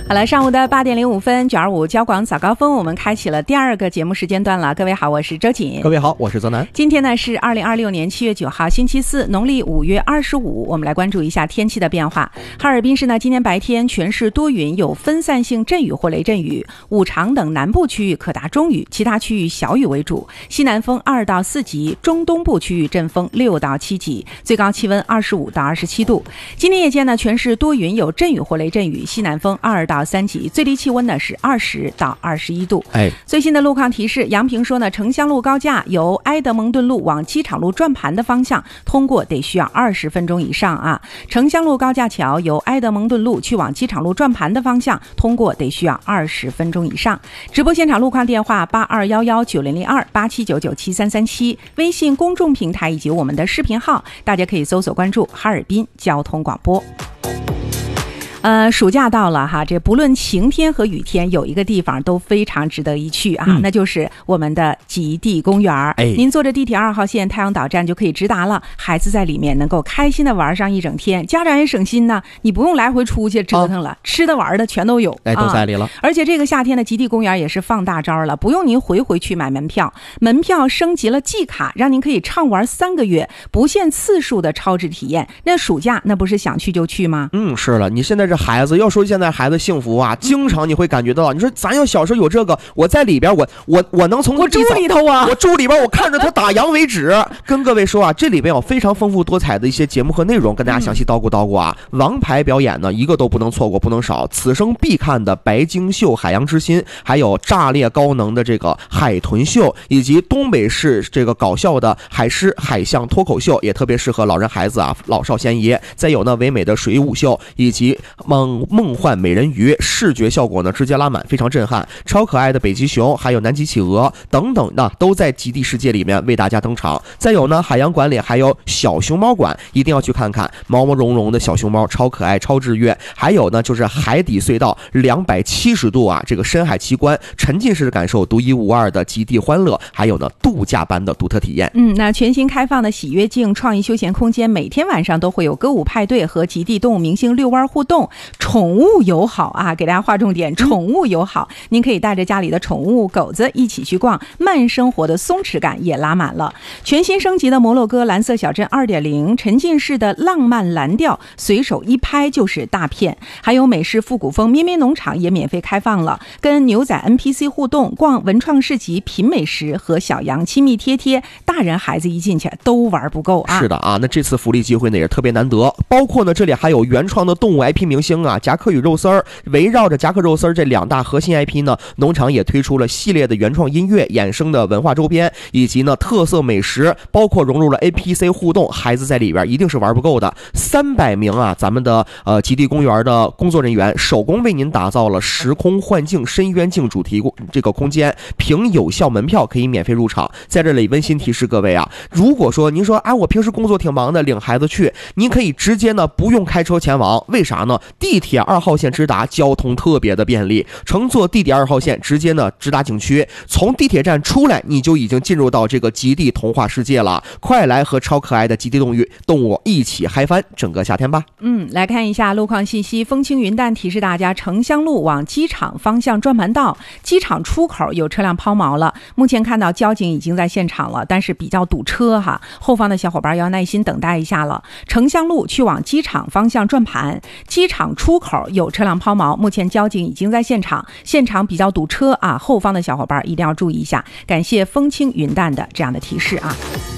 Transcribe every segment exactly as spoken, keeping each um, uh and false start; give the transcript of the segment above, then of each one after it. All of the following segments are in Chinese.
好了，上午的八点零五分，九二五交广早高峰，我们开启了第二个节目时间段了。各位好，我是周瑾。 各位好，我是泽南。 今天呢是二零二六年七月九号，星期四，农历五月二十五。我们来关注一下天气的变化。哈尔滨市呢，今天白天全市多云，有分散性阵雨或雷阵雨，五常等南部区域可达中雨，其他区域小雨为主。西南风二到四级，中东部区域阵风六到七级，最高气温二十五到二十七度。今天夜间呢，全市多云，有阵雨或雷阵雨，西南风二到三级，最低气温呢是二十到二十一度。 哎， 最新的路况提示，杨平说呢，城乡路高架由埃德蒙顿路往机场路转盘的方向通过得需要二十分钟以上啊。城乡路高架桥由埃德蒙顿路去往机场路转盘的方向通过得需要二十分钟以上。直播现场路况电话八二一一九零零二八七九九七三三七，微信公众平台以及我们的视频号，大家可以搜索关注哈尔滨交通广播。呃，暑假到了哈，这不论晴天和雨天，有一个地方都非常值得一去啊，嗯、那就是我们的极地公园。哎，您坐着地铁二号线太阳岛站就可以直达了，孩子在里面能够开心的玩上一整天，家长也省心呢，你不用来回出去折腾了，啊、吃的玩的全都有， 哎，都在里了、啊。 而且这个夏天的极地公园也是放大招了，不用您回回去买门票，门票升级了季卡，让您可以畅玩三个月，不限次数的超值体验。那暑假那不是想去就去吗？ 嗯，是了，你现在这孩子要说现在孩子幸福啊，经常你会感觉到，你说咱要小时候有这个，我在里边，我我我能从我住里头啊， 我住里边，我看着他打烊为止。跟各位说啊，这里边有非常丰富多彩的一些节目和内容，跟大家详细叨咕叨咕啊。嗯、王牌表演呢，一个都不能错过，不能少，此生必看的白鲸秀、海洋之心，还有炸裂高能的这个海豚秀，以及东北市这个搞笑的海狮海象脱口秀，也特别适合老人孩子啊，老少咸宜。再有呢，唯美的水舞秀，以及梦梦幻美人鱼，视觉效果呢直接拉满，非常震撼。超可爱的北极熊，还有南极企鹅等等的，都在极地世界里面为大家登场。再有呢，海洋馆里还有小熊猫馆，一定要去看看，毛毛茸茸的小熊猫，超可爱，超治愈。还有呢，就是海底隧道两百七十度啊，这个深海奇观，沉浸式的感受独一无二的极地欢乐，还有呢，度假般的独特体验。 嗯，那全新开放的喜悦境创意休闲空间，每天晚上都会有歌舞派对和极地动物明星遛弯互动。宠物友好啊，给大家划重点，宠物友好，您可以带着家里的宠物狗子一起去逛，慢生活的松弛感也拉满了。全新升级的摩洛哥蓝色小镇 二点零， 沉浸式的浪漫蓝调，随手一拍就是大片。还有美式复古风咩咩农场也免费开放了，跟牛仔 N P C 互动，逛文创市集，品美食，和小羊亲密贴贴，大人孩子一进去都玩不够啊。 是的啊，那这次福利机会呢也特别难得，包括呢这里还有原创的动物 I P 明星啊，夹克与肉丝儿。围绕着夹克肉丝儿这两大核心 I P 呢，农场也推出了系列的原创音乐、衍生的文化周边，以及呢特色美食，包括融入了 A P C 互动，孩子在里边一定是玩不够的。三百名啊，咱们的呃极地公园的工作人员手工为您打造了时空幻境、深渊境主题这个空间，凭有效门票可以免费入场。在这里温馨提示各位啊，如果说您说啊我平时工作挺忙的，领孩子去，您可以直接呢不用开车前往，为啥呢？地铁二号线直达，交通特别的便利，乘坐地铁二号线直接呢直达景区，从地铁站出来你就已经进入到这个极地童话世界了。快来和超可爱的极地动物动物一起嗨翻整个夏天吧。 嗯，来看一下路况信息。风轻云淡提示大家，城乡路往机场方向转盘道机场出口有车辆抛锚了，目前看到交警已经在现场了，但是比较堵车哈，后方的小伙伴要耐心等待一下了。城乡路去往机场方向转盘，机场出口有车辆抛锚，目前交警已经在现场，现场比较堵车啊，后方的小伙伴一定要注意一下。感谢风轻云淡的这样的提示啊。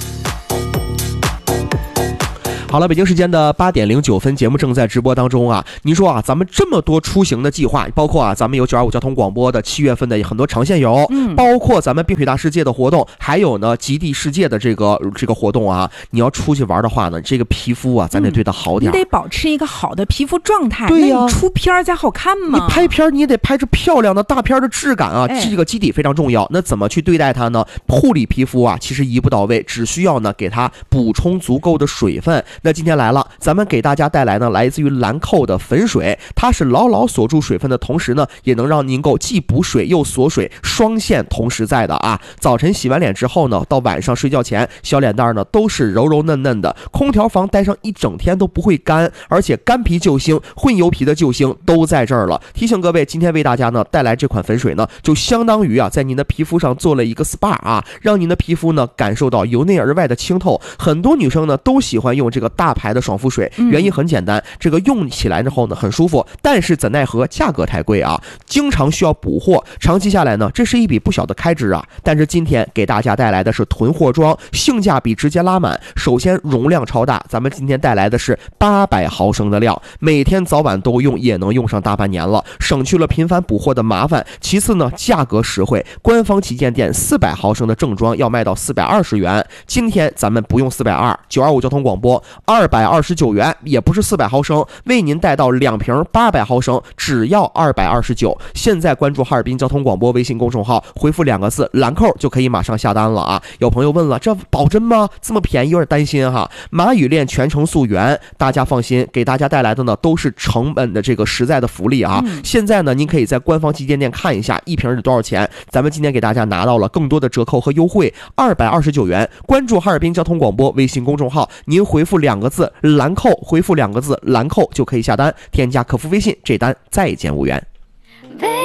好了，北京时间的八点零九分，节目正在直播当中啊。您说啊，咱们这么多出行的计划，包括啊，咱们有九二五交通广播的七月份的很多长线游，嗯，包括咱们冰雪大世界的活动，还有呢极地世界的这个这个活动啊。你要出去玩的话呢，这个皮肤啊，咱得对它好点、嗯， 你得保持一个好的皮肤状态。 对呀、啊， 那你出片才好看嘛。 你拍片你也得拍出漂亮的大片的质感啊， 哎、 这个基底非常重要。那怎么去对待它呢？护理皮肤啊，其实一步到位，只需要呢给它补充足够的水分， 那今天来了，咱们给大家带来呢来自于兰蔻的粉水，它是牢牢锁住水分的同时呢，也能让您够既补水又锁水，双线同时在的啊。早晨洗完脸之后呢，到晚上睡觉前，小脸蛋呢都是柔柔嫩嫩的，空调房待上一整天都不会干，而且干皮救星、混油皮的救星都在这儿了。提醒各位，今天为大家呢带来这款粉水呢，就相当于啊在您的皮肤上做了一个 S P A 啊，让您的皮肤呢感受到由内而外的清透。很多女生呢都喜欢用这个大牌的爽肤水，原因很简单，这个用起来之后呢很舒服，但是怎奈何价格太贵啊，经常需要补货，长期下来呢这是一笔不小的开支啊。但是今天给大家带来的是囤货装，性价比直接拉满。首先容量超大，咱们今天带来的是八百毫升的量，每天早晚都用也能用上大半年了，省去了频繁补货的麻烦。其次呢，价格实惠，官方旗舰店四百毫升的正装要卖到四百二十元，今天咱们不用四百二十，九二五交通广播二百二十九元，也不是四百毫升，为您带到两瓶八百毫升，只要二百二十九。现在关注哈尔滨交通广播微信公众号，回复两个字兰蔻就可以马上下单了啊！有朋友问了，这保真吗？这么便宜，有点担心哈。马语链全程溯源，大家放心，给大家带来的呢都是成本的这个实在的福利啊！嗯、现在呢，您可以在官方旗舰店看一下一瓶是多少钱，咱们今天给大家拿到了更多的折扣和优惠，二百二十九元。关注哈尔滨交通广播微信公众号，您回复两个字兰蔻，回复两个字兰蔻就可以下单，添加客服微信，这单再减五元。